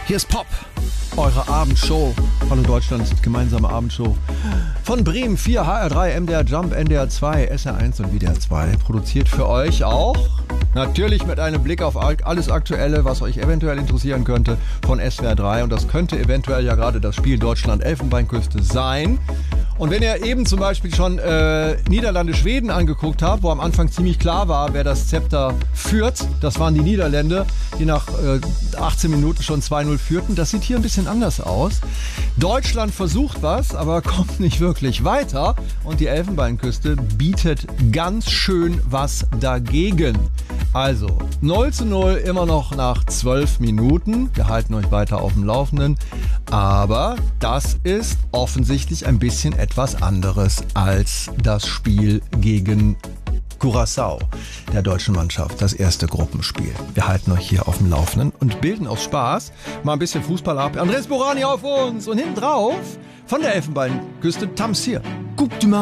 Hier ist Pop, eure Abendshow. Hallo Deutschland, gemeinsame Abendshow. Von Bremen 4, HR3, MDR Jump, NDR 2, SR1 und WDR 2. Produziert für euch auch, natürlich mit einem Blick auf alles Aktuelle, was euch eventuell interessieren könnte, von SWR 3. Und das könnte eventuell ja gerade das Spiel Deutschland-Elfenbeinküste sein. Und wenn ihr eben zum Beispiel schon Niederlande-Schweden angeguckt habt, wo am Anfang ziemlich klar war, wer das Zepter führt, das waren die Niederländer, die nach 18 Minuten schon 2-0 führten. Das sieht hier ein bisschen anders aus. Deutschland versucht was, aber kommt nicht wirklich weiter. Und die Elfenbeinküste bietet ganz schön was dagegen. Also 0:0 immer noch nach 12 Minuten. Wir halten euch weiter auf dem Laufenden. Aber das ist offensichtlich ein bisschen etwas anderes als das Spiel gegen Curaçao der deutschen Mannschaft, das erste Gruppenspiel. Wir halten euch hier auf dem Laufenden und bilden aus Spaß mal ein bisschen Fußball ab. Andres Borani auf uns und hinten drauf von der Elfenbeinküste Tamsir. Guck du mal.